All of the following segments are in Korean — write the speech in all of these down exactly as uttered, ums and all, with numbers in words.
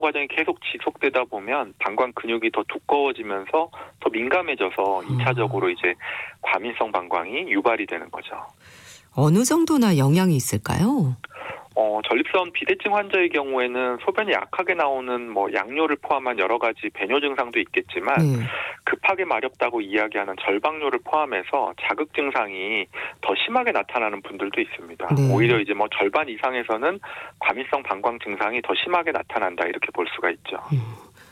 과정이 계속 지속되다 보면 방광 근육이 더 두꺼워지면서 더 민감해져서 이 차적으로 이제 과민성 방광이 유발이 되는 거죠. 어느 정도나 영향이 있을까요? 어, 전립선 비대증 환자의 경우에는 소변이 약하게 나오는 뭐 양뇨를 포함한 여러 가지 배뇨 증상도 있겠지만 네. 급하게 마렵다고 이야기하는 절박뇨를 포함해서 자극 증상이 더 심하게 나타나는 분들도 있습니다. 네. 오히려 이제 뭐 절반 이상에서는 과민성 방광 증상이 더 심하게 나타난다 이렇게 볼 수가 있죠. 음.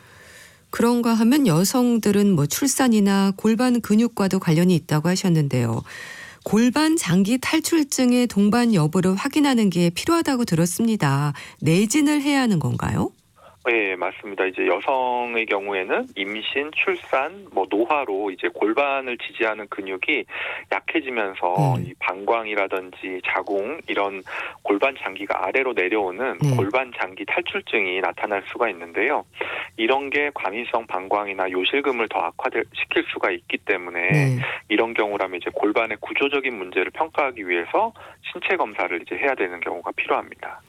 그런가 하면 여성들은 뭐 출산이나 골반 근육과도 관련이 있다고 하셨는데요. 골반 장기 탈출증의 동반 여부를 확인하는 게 필요하다고 들었습니다. 내진을 해야 하는 건가요? 네, 맞습니다. 이제 여성의 경우에는 임신, 출산, 뭐 노화로 이제 골반을 지지하는 근육이 약해지면서 음. 이 방광이라든지 자궁 이런 골반 장기가 아래로 내려오는 네. 골반 장기 탈출증이 나타날 수가 있는데요. 이런 게 과민성 방광이나 요실금을 더 악화시킬 수가 있기 때문에 네. 이런 경우라면 이제 골반의 구조적인 문제를 평가하기 위해서 신체 검사를 이제 해야 되는 경우가 필요합니다.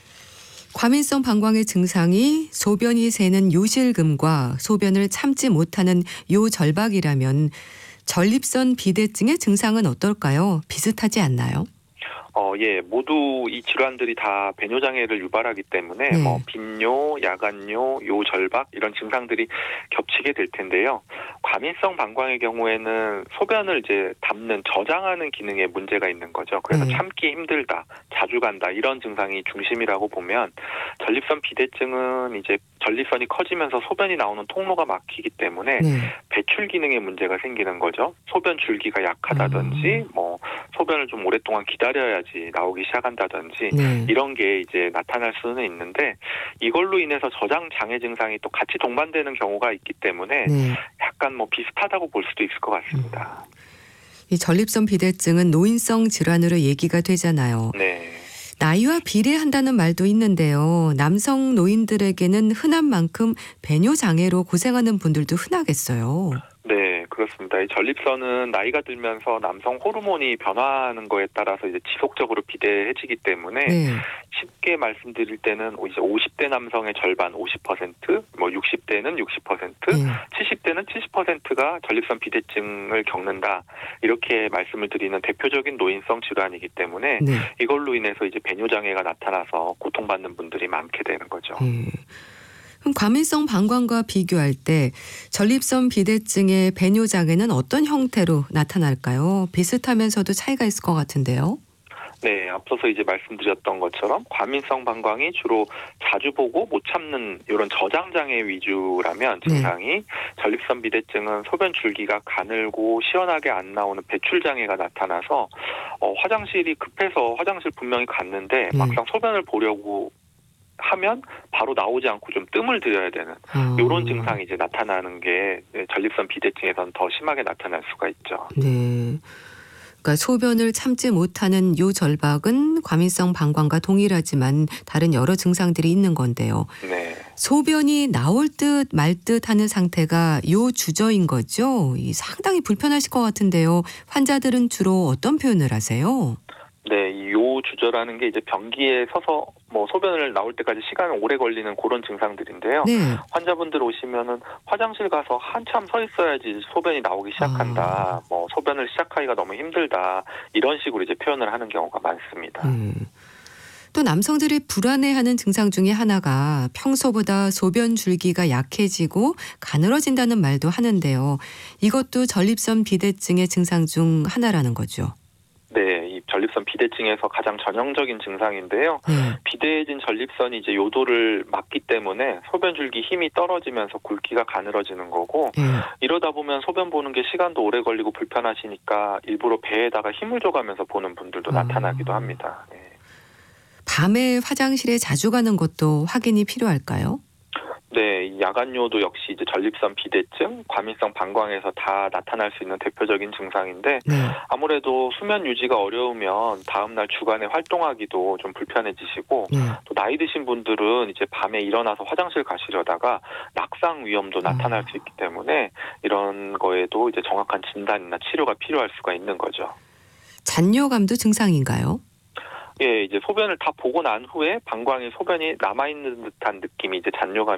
과민성 방광의 증상이 소변이 새는 요실금과 소변을 참지 못하는 요절박이라면 전립선 비대증의 증상은 어떨까요? 비슷하지 않나요? 어, 예, 모두 이 질환들이 다 배뇨 장애를 유발하기 때문에 네. 뭐 빈뇨, 야간뇨, 요절박 이런 증상들이 겹치게 될 텐데요. 과민성 방광의 경우에는 소변을 이제 담는 저장하는 기능에 문제가 있는 거죠. 그래서 네. 참기 힘들다, 자주 간다 이런 증상이 중심이라고 보면 전립선 비대증은 이제 전립선이 커지면서 소변이 나오는 통로가 막히기 때문에 네. 배출 기능에 문제가 생기는 거죠. 소변 줄기가 약하다든지 음. 뭐 소변을 좀 오랫동안 기다려야지 나오기 시작한다든지 네. 이런 게 이제 나타날 수는 있는데 이걸로 인해서 저장 장애 증상이 또 같이 동반되는 경우가 있기 때문에 네. 약간 뭐 비슷하다고 볼 수도 있을 것 같습니다. 이 전립선 비대증은 노인성 질환으로 얘기가 되잖아요. 네. 나이와 비례한다는 말도 있는데요. 남성 노인들에게는 흔한 만큼 배뇨 장애로 고생하는 분들도 흔하겠어요. 네, 그렇습니다. 이 전립선은 나이가 들면서 남성 호르몬이 변화하는 거에 따라서 이제 지속적으로 비대해지기 때문에 네. 쉽게 말씀드릴 때는 이제 오십 대 남성의 절반 오십 퍼센트, 뭐 육십 대는 육십 퍼센트, 네. 칠십 대는 칠십 퍼센트가 전립선 비대증을 겪는다. 이렇게 말씀을 드리는 대표적인 노인성 질환이기 때문에 네. 이걸로 인해서 이제 배뇨 장애가 나타나서 고통받는 분들이 많게 되는 거죠. 네. 그럼 과민성 방광과 비교할 때 전립선 비대증의 배뇨 장애는 어떤 형태로 나타날까요? 비슷하면서도 차이가 있을 것 같은데요. 네, 앞서서 이제 말씀드렸던 것처럼 과민성 방광이 주로 자주 보고 못 참는 이런 저장 장애 위주라면 증상이 네. 전립선 비대증은 소변 줄기가 가늘고 시원하게 안 나오는 배출 장애가 나타나서 어, 화장실이 급해서 화장실 분명히 갔는데 네. 막상 소변을 보려고 하면 바로 나오지 않고 좀 뜸을 들여야 되는 아. 이런 증상이 이제 나타나는 게 전립선 비대증에서는 더 심하게 나타날 수가 있죠. 네. 그러니까 소변을 참지 못하는 요절박은 과민성 방광과 동일하지만 다른 여러 증상들이 있는 건데요. 네. 소변이 나올 듯 말 듯 하는 상태가 요주저인 거죠. 상당히 불편하실 것 같은데요. 환자들은 주로 어떤 표현을 하세요? 네, 이 요주저라는 게 이제 변기에 서서 뭐 소변을 나올 때까지 시간이 오래 걸리는 그런 증상들인데요. 네. 환자분들 오시면은 화장실 가서 한참 서 있어야지 소변이 나오기 시작한다. 아. 뭐 소변을 시작하기가 너무 힘들다. 이런 식으로 이제 표현을 하는 경우가 많습니다. 음. 또 남성들이 불안해하는 증상 중에 하나가 평소보다 소변 줄기가 약해지고 가늘어진다는 말도 하는데요. 이것도 전립선 비대증의 증상 중 하나라는 거죠. 네, 이 전립선 비대증에서 가장 전형적인 증상인데요. 네. 비대해진 전립선이 이제 요도를 막기 때문에 소변 줄기 힘이 떨어지면서 굵기가 가늘어지는 거고 네. 이러다 보면 소변 보는 게 시간도 오래 걸리고 불편하시니까 일부러 배에다가 힘을 줘가면서 보는 분들도 음. 나타나기도 합니다. 네. 밤에 화장실에 자주 가는 것도 확인이 필요할까요? 네, 야간요도 역시 이제 전립선 비대증, 과민성 방광에서 다 나타날 수 있는 대표적인 증상인데 네. 아무래도 수면 유지가 어려우면 다음날 주간에 활동하기도 좀 불편해지시고 네. 또 나이 드신 분들은 이제 밤에 일어나서 화장실 가시려다가 낙상 위험도 나타날 수 있기 때문에 이런 거에도 이제 정확한 진단이나 치료가 필요할 수가 있는 거죠. 잔뇨감도 증상인가요? 예, 이제 소변을 다 보고 난 후에 방광에 소변이 남아 있는 듯한 느낌이 이제 잔뇨감이